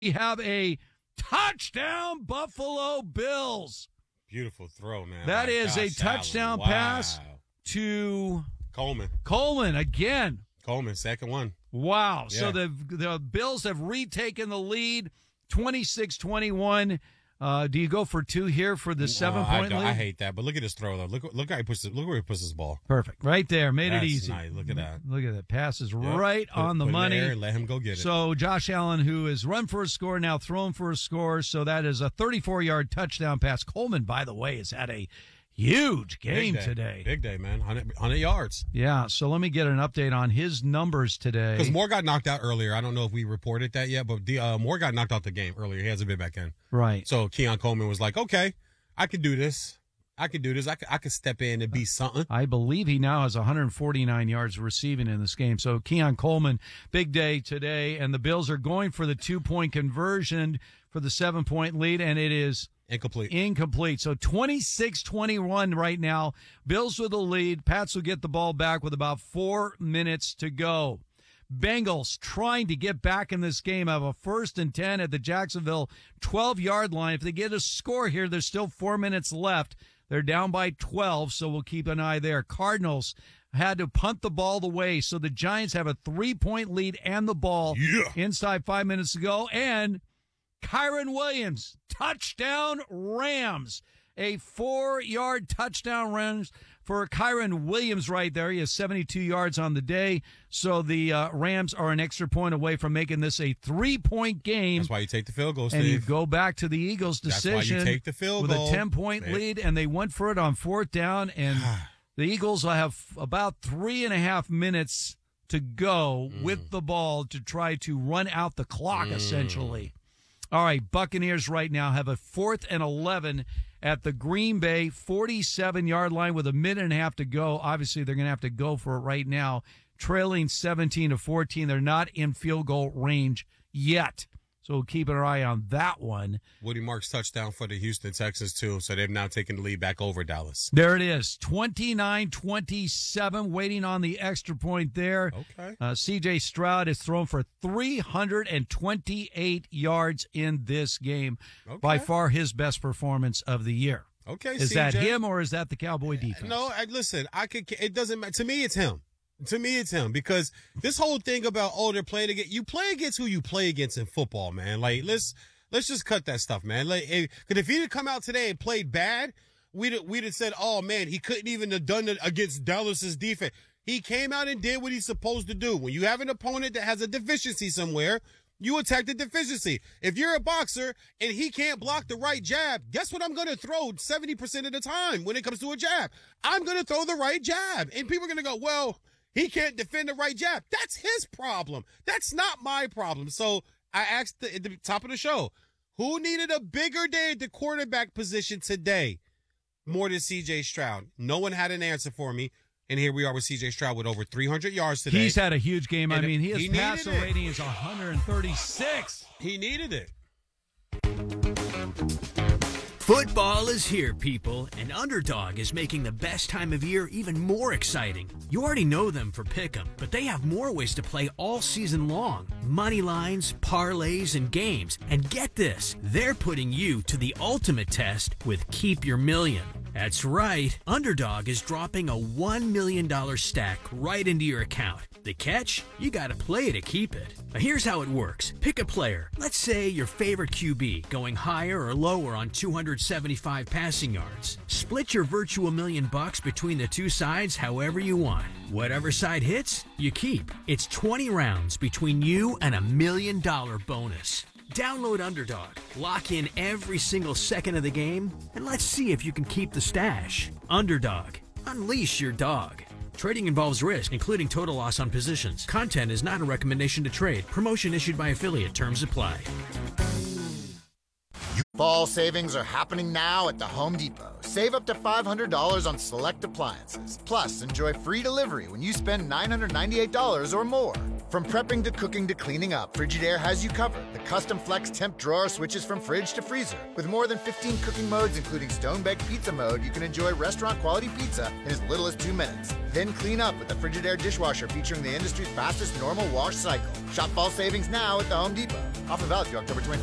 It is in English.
We have a touchdown, Buffalo Bills. Beautiful throw, man. That is a touchdown pass to Coleman again. Coleman, second one. Wow. Yeah. So the Bills have retaken the lead, 26-21. Do you go for two here for the 7-point lead? I hate that, but look at his throw though. Look how he puts it. Look where he puts his ball. Perfect, right there, made That's it easy. Nice. Look at that. Look at that. Passes right on the money. There, let him go get it. So Josh Allen, who has run for a score, now thrown for a score. So that is a 34-yard touchdown pass. Coleman, by the way, has had a huge game today. Big day, man. 100 yards. Yeah, so let me get an update on his numbers today. Because Moore got knocked out earlier. I don't know if we reported that yet, but Moore got knocked out the game earlier. He hasn't been back in. Right. So Keon Coleman was like, okay, I can do this. I could step in and be something. I believe he now has 149 yards receiving in this game. So Keon Coleman, big day today, and the Bills are going for the 2-point conversion for the 7-point lead, and it is incomplete. So 26-21 right now. Bills with the lead. Pats will get the ball back with about 4 minutes to go. Bengals trying to get back in this game. Have a 1st and 10 at the Jacksonville 12-yard line. If they get a score here, there's still 4 minutes left. They're down by 12, so we'll keep an eye there. Cardinals had to punt the ball away, so the Giants have a 3-point lead and the ball inside 5 minutes to go. And Kyren Williams, touchdown Rams. A 4-yard touchdown run for Kyren Williams right there. He has 72 yards on the day. So the Rams are an extra point away from making this a 3-point game. That's why you take the field goal, Steve. And you go back to the Eagles' decision. That's why you take the field goal. With a 10-point Man. lead, and they went for it on 4th down. And the Eagles will have about 3.5 minutes to go with the ball to try to run out the clock, essentially. All right, Buccaneers right now have a 4th and 11 at the Green Bay 47-yard line with a minute and a half to go. Obviously, they're going to have to go for it right now. Trailing 17-14. They're not in field goal range yet. So we'll keep an eye on that one. Woody Marks touchdown for the Houston Texans, too. So they've now taken the lead back over Dallas. There it is. 29-27, waiting on the extra point there. Okay. C.J. Stroud is thrown for 328 yards in this game. Okay. By far his best performance of the year. Okay, Is that him or is that the Cowboy defense? No, listen, it doesn't matter. To me, it's him. Because this whole thing about, they're playing against, you play against who you play against in football, man. Like, let's just cut that stuff, man. Like, cause if he had come out today and played bad, we'd have said, oh man, he couldn't even have done it against Dallas's defense. He came out and did what he's supposed to do. When you have an opponent that has a deficiency somewhere, you attack the deficiency. If you're a boxer and he can't block the right jab, guess what I'm going to throw 70% of the time when it comes to a jab? I'm going to throw the right jab. And people are going to go, well, he can't defend the right jab. That's his problem. That's not my problem. So I asked at the top of the show, who needed a bigger day at the quarterback position today more than C.J. Stroud? No one had an answer for me. And here we are with C.J. Stroud with over 300 yards today. He's had a huge game. And his passer rating is 136. He needed it. Football is here, people, and Underdog is making the best time of year even more exciting. You already know them for Pick'em, but they have more ways to play all season long. Money lines, parlays, and games. And get this, they're putting you to the ultimate test with Keep Your Million. That's right, Underdog is dropping a $1 million stack right into your account. The catch? You gotta play to keep it. Now here's how it works. Pick a player. Let's say your favorite QB, going higher or lower on 275 passing yards. Split your virtual $1 million between the two sides however you want. Whatever side hits, you keep. It's 20 rounds between you and $1 million bonus. Download Underdog, lock in every single second of the game, and let's see if you can keep the stash. Underdog, unleash your dog. Trading involves risk, including total loss on positions. Content is not a recommendation to trade. Promotion issued by affiliate. Terms apply. Fall savings are happening now at the Home Depot. Save up to $500 on select appliances. Plus, enjoy free delivery when you spend $998 or more. From prepping to cooking to cleaning up, Frigidaire has you covered. The custom flex temp drawer switches from fridge to freezer. With more than 15 cooking modes, including stone-baked pizza mode, you can enjoy restaurant-quality pizza in as little as 2 minutes. Then clean up with the Frigidaire dishwasher featuring the industry's fastest normal wash cycle. Shop fall savings now at the Home Depot. Offer valid through October 25.